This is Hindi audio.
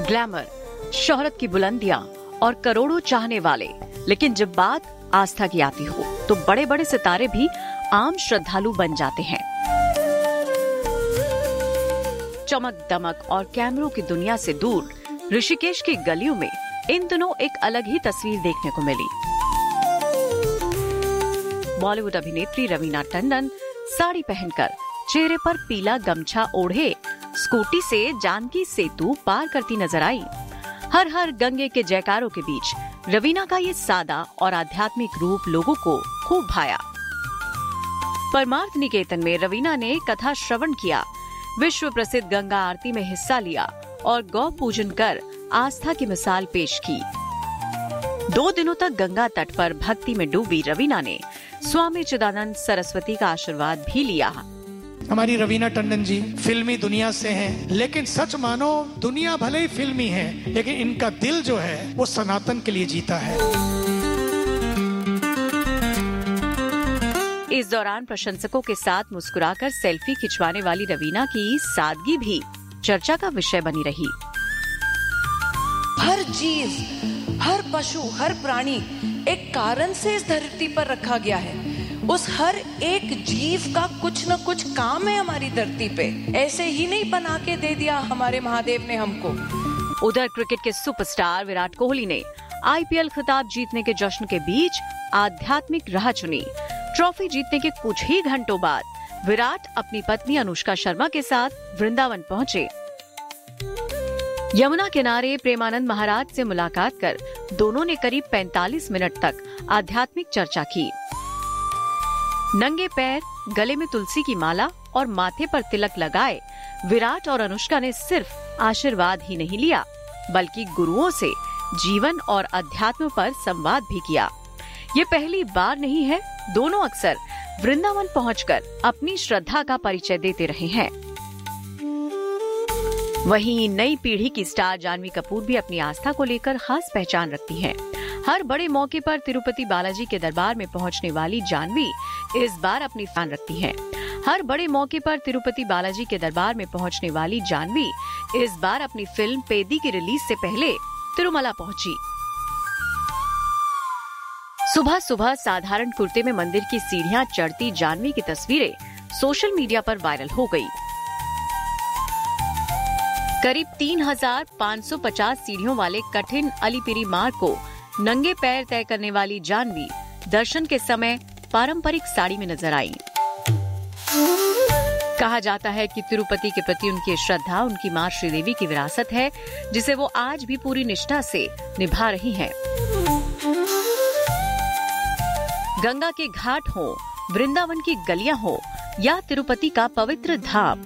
ग्लैमर, शोहरत की बुलंदियां और करोड़ों चाहने वाले, लेकिन जब बात आस्था की आती हो तो बड़े बड़े सितारे भी आम श्रद्धालु बन जाते हैं। चमक दमक और कैमरों की दुनिया से दूर ऋषिकेश की गलियों में इन दिनों एक अलग ही तस्वीर देखने को मिली। बॉलीवुड अभिनेत्री रवीना टंडन साड़ी पहनकर चेहरे पर पीला गमछा ओढ़े स्कूटी से जानकी सेतु पार करती नजर आई। हर हर गंगे के जयकारों के बीच रवीना का ये सादा और आध्यात्मिक रूप लोगों को खूब भाया। परमार्थ निकेतन में रवीना ने कथा श्रवण किया, विश्व प्रसिद्ध गंगा आरती में हिस्सा लिया और गौ पूजन कर आस्था की मिसाल पेश की। 2 दिनों तक गंगा तट पर भक्ति में डूबी रवीना ने स्वामी चिदानंद सरस्वती का आशीर्वाद भी लिया। हमारी रवीना टंडन जी फिल्मी दुनिया से हैं, लेकिन सच मानो दुनिया भले ही फिल्मी है, लेकिन इनका दिल जो है वो सनातन के लिए जीता है। इस दौरान प्रशंसकों के साथ मुस्कुराकर सेल्फी खिंचवाने वाली रवीना की सादगी भी चर्चा का विषय बनी रही। हर चीज, हर पशु, हर प्राणी एक कारण से इस धरती पर रखा गया है। उस हर एक जीव का कुछ न कुछ काम है हमारी धरती पे। ऐसे ही नहीं बना के दे दिया हमारे महादेव ने हमको। उधर क्रिकेट के सुपरस्टार विराट कोहली ने IPL खिताब जीतने के जश्न के बीच आध्यात्मिक राह चुनी। ट्रॉफी जीतने के कुछ ही घंटों बाद विराट अपनी पत्नी अनुष्का शर्मा के साथ वृंदावन पहुंचे। यमुना किनारे प्रेमानंद महाराज से मुलाकात कर दोनों ने करीब 45 मिनट तक आध्यात्मिक चर्चा की। नंगे पैर, गले में तुलसी की माला और माथे पर तिलक लगाए विराट और अनुष्का ने सिर्फ आशीर्वाद ही नहीं लिया, बल्कि गुरुओं से जीवन और अध्यात्म पर संवाद भी किया। ये पहली बार नहीं है, दोनों अक्सर वृंदावन पहुंचकर अपनी श्रद्धा का परिचय देते रहे हैं। वहीं नई पीढ़ी की स्टार जानवी कपूर भी अपनी आस्था को लेकर खास पहचान रखती हैं। हर बड़े मौके पर तिरुपति बालाजी के दरबार में पहुंचने वाली जानवी इस बार अपनी फैन रखती हैं। हर बड़े मौके पर तिरुपति बालाजी के दरबार में पहुंचने वाली जानवी इस बार अपनी फिल्म पेदी की रिलीज से पहले तिरुमला पहुंची। सुबह सुबह साधारण कुर्ते में मंदिर की सीढ़ियां चढ़ती जानवी की तस्वीरें सोशल मीडिया पर वायरल हो गई। करीब 3550 सीढ़ियों वाले कठिन अलीपिरी मार्ग को नंगे पैर तय करने वाली जानवी दर्शन के समय पारंपरिक साड़ी में नजर आई। कहा जाता है कि तिरुपति के प्रति उनकी श्रद्धा उनकी मां श्रीदेवी की विरासत है, जिसे वो आज भी पूरी निष्ठा से निभा रही हैं। गंगा के घाट हो, वृंदावन की गलियां हो या तिरुपति का पवित्र धाम,